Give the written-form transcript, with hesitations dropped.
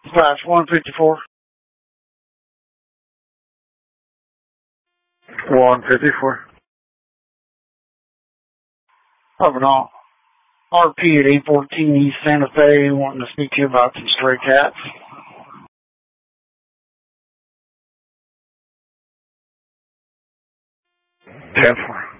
/154. 154. Over and all. RP at 814 East Santa Fe, wanting to speak to you about some stray cats. 10-4.